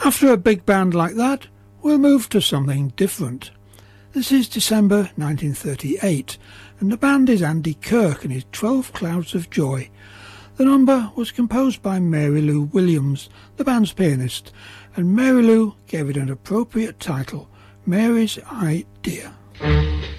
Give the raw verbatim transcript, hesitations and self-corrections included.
After a big band like that, we'll move to something different. This is December nineteen thirty-eight, and the band is Andy Kirk and his Twelve Clouds of Joy. The number was composed by Mary Lou Williams, the band's pianist, and Mary Lou gave it an appropriate title, Mary's Idea.